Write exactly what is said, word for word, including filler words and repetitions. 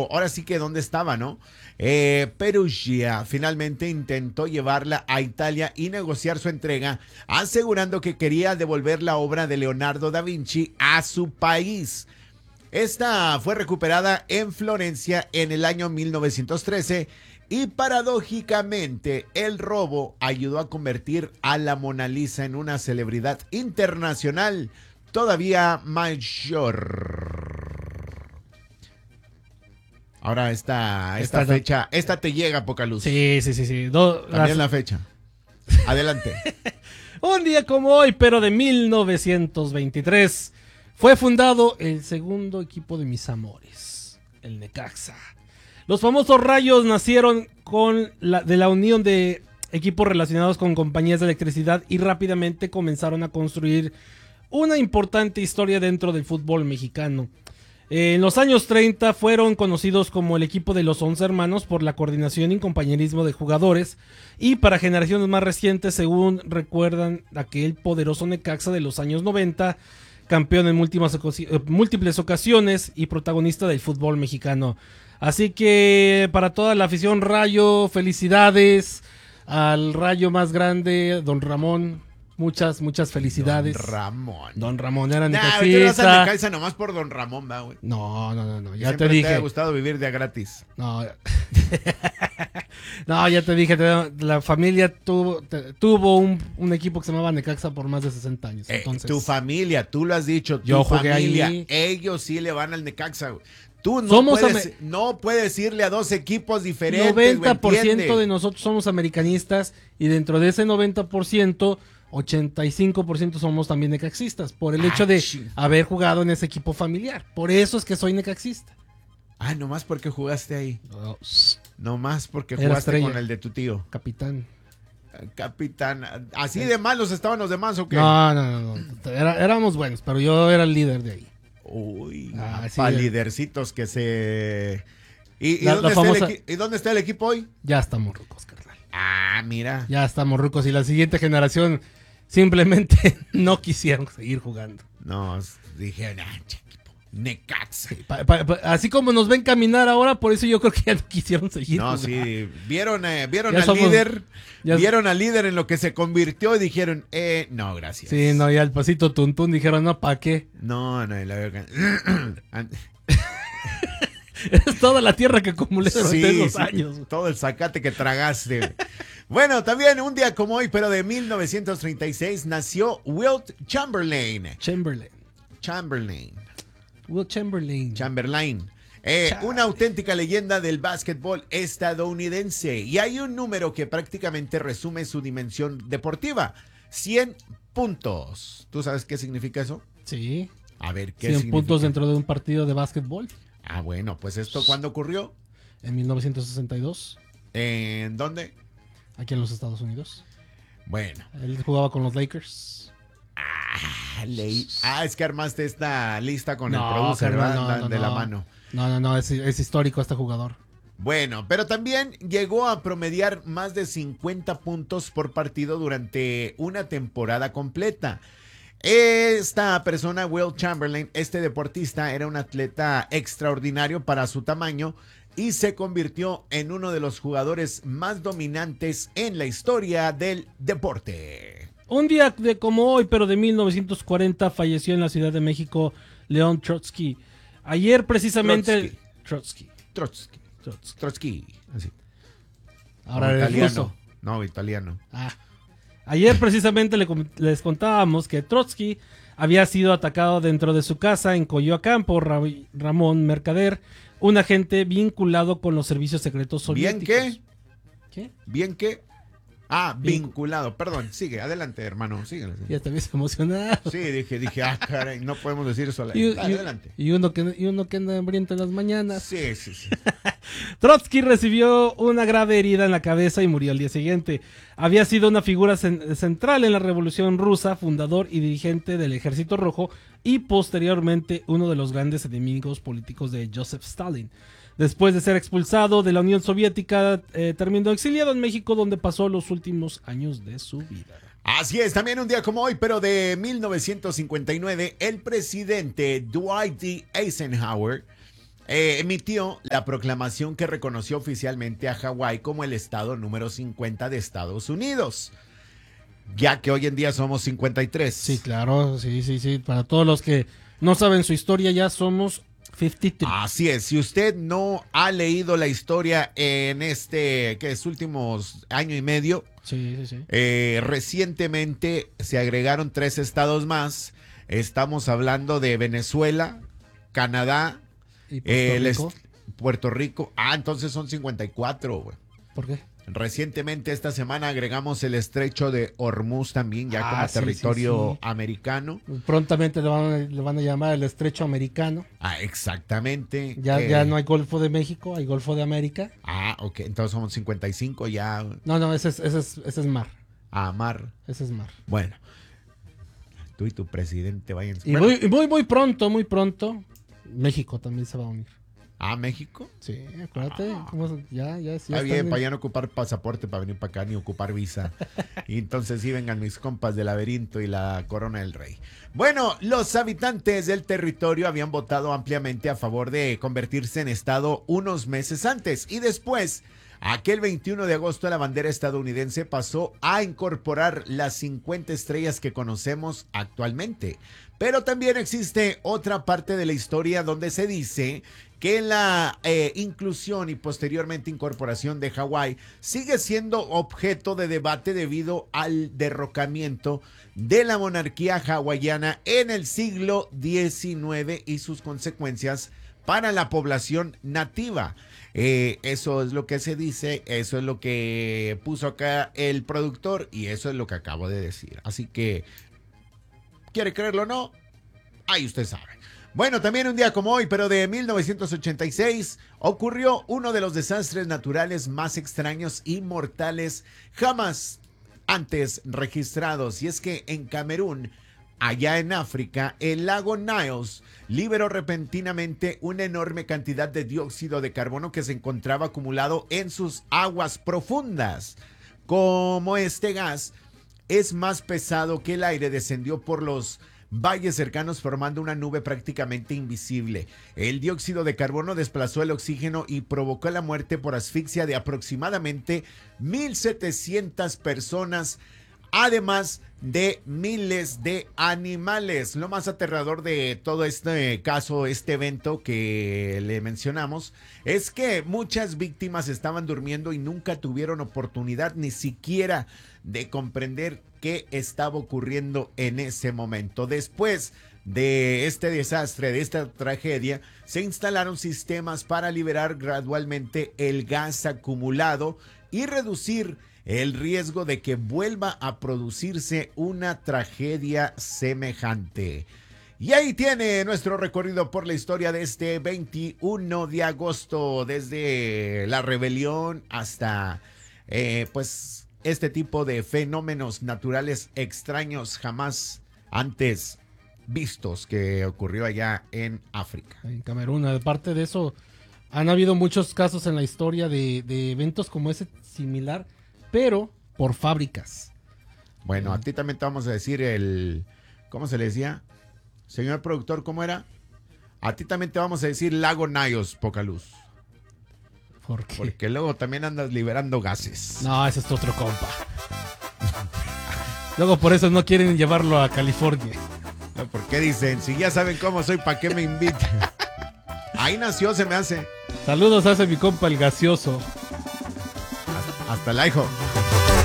ahora sí que dónde estaba, ¿no? Eh, Perugia finalmente intentó llevarla a Italia y negociar su entrega, asegurando que quería devolver la obra de Leonardo da Vinci a su país. Esta fue recuperada en Florencia en el año mil novecientos trece y paradójicamente el robo ayudó a convertir a la Mona Lisa en una celebridad internacional todavía mayor. Ahora esta, esta, esta fecha, esta te llega, poca luz. Sí, sí, sí, sí. Do, También las... la fecha. Adelante. Un día como hoy, pero de mil novecientos veintitrés, fue fundado el segundo equipo de mis amores, el Necaxa. Los famosos Rayos nacieron con la, de la unión de equipos relacionados con compañías de electricidad y rápidamente comenzaron a construir una importante historia dentro del fútbol mexicano. En los años treinta fueron conocidos como el equipo de los once hermanos por la coordinación y compañerismo de jugadores, y para generaciones más recientes, según recuerdan, aquel poderoso Necaxa de los años noventa, campeón en múltiples, múltiples ocasiones y protagonista del fútbol mexicano. Así que para toda la afición Rayo, felicidades al Rayo más grande, don Ramón. Muchas, muchas felicidades. Don Ramón. Don Ramón era nah, necaxista. Ahorita vas a Necaxa nomás por Don Ramón, va, güey. No, no, no, no. Ya Siempre te dije. te ha gustado vivir de a gratis. No, no, ya te dije. Te, la familia tuvo, te, tuvo un, un equipo que se llamaba Necaxa por más de sesenta años. Entonces, eh, tu familia, tú lo has dicho. Tu yo jugué familia, ahí. Ellos sí le van al Necaxa, güey. Tú no somos puedes, no puedes irle a dos equipos diferentes. noventa por ciento de nosotros somos americanistas y dentro de ese noventa por ciento, ochenta y cinco por ciento somos también necaxistas por el hecho de haber jugado en ese equipo familiar. Por eso es que soy necaxista. Ah, nomás porque jugaste ahí. No, nomás porque era jugaste estrella. con el de tu tío. Capitán. Capitán. ¿Así de malos estaban los demás o qué? No, no, no. no. Era, éramos buenos, pero yo era el líder de ahí. Uy, ah, sí, para lidercitos que se... ¿Y, la, ¿y, dónde la famosa... está el ¿Y dónde está el equipo hoy? Ya estamos rucos, carnal. Ah, mira. Ya estamos rucos y la siguiente generación simplemente no quisieron seguir jugando. No, dije, nah, equipo, Necaxa. Sí, pa, pa, pa, así como nos ven caminar ahora, por eso yo creo que ya no quisieron seguir no, jugando. sí, vieron, eh, vieron ya al somos, líder, ya... vieron al líder en lo que se convirtió y dijeron, eh, no, gracias. Sí, no, ya el pasito tuntún dijeron, no, ¿para qué? No, no, la verdad. Es toda la tierra que acumulé durante sí, esos sí, años. Todo el zacate que tragaste. Bueno, también un día como hoy, pero de mil novecientos treinta y seis, nació Wilt Chamberlain. Chamberlain. Chamberlain. Wilt Chamberlain. Chamberlain. Eh, una auténtica leyenda del básquetbol estadounidense. Y hay un número que prácticamente resume su dimensión deportiva. cien puntos. ¿Tú sabes qué significa eso? Sí. A ver, ¿qué cien significa? puntos dentro de un partido de básquetbol. Ah, bueno, pues esto, ¿cuándo ocurrió? En mil novecientos sesenta y dos. ¿En dónde? Aquí en los Estados Unidos. Bueno. Él jugaba con los Lakers. Ah, leí. ah es que armaste esta lista con no, el producer, carnal, ¿verdad? no, no, de no. la mano. No, no, no, es, es histórico este jugador. Bueno, pero también llegó a promediar más de cincuenta puntos por partido durante una temporada completa. Esta persona, Wilt Chamberlain, este deportista, era un atleta extraordinario para su tamaño y se convirtió en uno de los jugadores más dominantes en la historia del deporte. Un día de como hoy, pero de mil novecientos cuarenta, falleció en la Ciudad de México León Trotsky. Ayer precisamente... Trotsky. Trotsky. Trotsky. Trotsky. Así. Ahora no, eres italiano. ruso. No, italiano. Ah. Ayer precisamente le, les contábamos que Trotsky había sido atacado dentro de su casa en Coyoacán por Ra Ramón Mercader, un agente vinculado con los servicios secretos soviéticos. ¿Bien qué? ¿Qué? ¿Bien qué? Ah, Vincu vinculado. Perdón, sigue, adelante, hermano, síguele. Ya te ves emocionado. Sí, dije, dije, ah, caray, no podemos decir eso. Y, y, adelante. Y uno, que, y uno que anda hambriento en las mañanas. Sí, sí, sí. Trotsky recibió una grave herida en la cabeza y murió al día siguiente. Había sido una figura cen central en la Revolución Rusa, fundador y dirigente del Ejército Rojo y posteriormente uno de los grandes enemigos políticos de Joseph Stalin. Después de ser expulsado de la Unión Soviética, eh, terminó exiliado en México, donde pasó los últimos años de su vida. Así es, también un día como hoy, pero de mil novecientos cincuenta y nueve, el presidente Dwight D. Eisenhower eh, emitió la proclamación que reconoció oficialmente a Hawái como el estado número cincuenta de Estados Unidos, ya que hoy en día somos cincuenta y tres. Sí, claro, sí, sí, sí. Para todos los que no saben su historia, ya somos cincuenta y tres. Así es, si usted no ha leído la historia en este, que es últimos año y medio, Sí, sí, sí. eh, recientemente se agregaron tres estados más. Estamos hablando de Venezuela, Canadá, ¿Y Puerto eh, el Rico? est- Puerto Rico. Ah, entonces son cincuenta y cuatro, güey. ¿Por qué? Recientemente esta semana agregamos el estrecho de Hormuz también, ya Ah, como sí, territorio sí, sí. americano. Prontamente le van, a, le van a llamar el estrecho americano. Ah, exactamente. Ya, que- ya no hay Golfo de México, hay Golfo de América. Ah, ok, entonces somos cincuenta y cinco ya No, no, ese es, ese es, ese es mar. a mar. Ese es mar. Bueno, tú y tu presidente vayan. Y Bueno, muy, y muy, muy pronto, muy pronto, México también se va a unir. ¿a México? Sí, acuérdate. cómo se- ya, ya, ya Está están bien, en- para ya no ocupar pasaporte para venir para acá ni ocupar visa. Y entonces sí vengan mis compas del laberinto y la corona del rey. Bueno, los habitantes del territorio habían votado ampliamente a favor de convertirse en estado unos meses antes y después, aquel veintiuno de agosto, la bandera estadounidense pasó a incorporar las cincuenta estrellas que conocemos actualmente. Pero también existe otra parte de la historia donde se dice que la eh, inclusión y posteriormente incorporación de Hawái sigue siendo objeto de debate debido al derrocamiento de la monarquía hawaiana en el siglo diecinueve y sus consecuencias para la población nativa. Eh, eso es lo que se dice, eso es lo que puso acá el productor y eso es lo que acabo de decir. Así que, ¿quiere creerlo o no? Ahí usted sabe. Bueno, también un día como hoy, pero de mil novecientos ochenta y seis, ocurrió uno de los desastres naturales más extraños y mortales jamás antes registrados. Y es que en Camerún, allá en África, el lago Niles liberó repentinamente una enorme cantidad de dióxido de carbono que se encontraba acumulado en sus aguas profundas. Como este gas es más pesado que el aire, descendió por los valles cercanos formando una nube prácticamente invisible. El dióxido de carbono desplazó el oxígeno y provocó la muerte por asfixia de aproximadamente mil setecientas personas, además de miles de animales. Lo más aterrador de todo este caso, este evento que le mencionamos, es que muchas víctimas estaban durmiendo y nunca tuvieron oportunidad ni siquiera de comprender qué estaba ocurriendo en ese momento. Después de este desastre, de esta tragedia, se instalaron sistemas para liberar gradualmente el gas acumulado y reducir el riesgo de que vuelva a producirse una tragedia semejante. Y ahí tiene nuestro recorrido por la historia de este veintiuno de agosto, desde la rebelión hasta eh, pues este tipo de fenómenos naturales extraños jamás antes vistos que ocurrió allá en África. En Camerún. Aparte de eso, han habido muchos casos en la historia de, de eventos como ese similar, pero por fábricas. Bueno, a ti también te vamos a decir el... ¿Cómo se le decía? Señor productor, ¿cómo era? A ti también te vamos a decir Lago Niles, poca luz. ¿Por qué? Porque luego también andas liberando gases. No, ese es otro compa. Luego por eso no quieren llevarlo a California. No, ¿por qué dicen? Si ya saben cómo soy, ¿para qué me invitan? Ahí nació, se me hace. Saludos hace mi compa el gaseoso. Hasta, hasta la hijo.